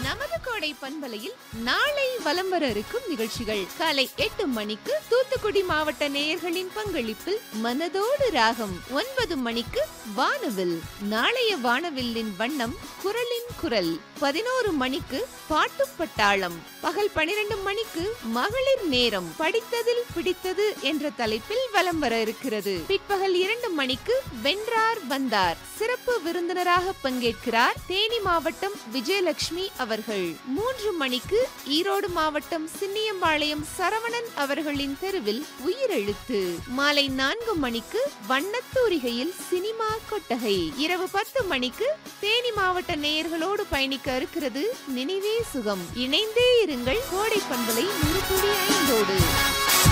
நமது கோடை பண்பலையில் நாளை வலம் வர இருக்கும் நிகழ்ச்சிகள் காலை 8 மணிக்கு தூத்துக்குடி மாவட்ட நேயர்களின் பங்களிப்பில் மனதோடு ராகம். 9 மணிக்கு வானவில். நாளைய வானவில்லின் வண்ணம் குரலின் குரல். 11 மணிக்கு பாட்டு பட்டாளம். பகல் 12 மணிக்கு மகளிர் நேரம். படித்ததில் பிடித்தது என்ற தலைப்பில் வலம் வர இருக்கிறது. பிற்பகல் 2 மணிக்கு வென்றார் வந்தார். சிறப்பு விருந்தினராக பங்கேற்கிறார் தேனி மாவட்டம் விஜயலட்சுமி அவர்கள். 3 மணிக்கு ஈரோடு மாவட்டம் சின்னியம்பாளையம் சரவணன் அவர்களின் தெருவில் உயிரெழுத்து. மாலை 4 மணிக்கு வண்ணத்தூரிகையில் சினிமா கொட்டகை. இரவு 10 மணிக்கு தேனி மாவட்ட நேயர்களோடு பயணிக்க இருக்கிறது நினைவே சுகம். இணைந்தே இருங்கள் கோடை பண்பலை 100.5.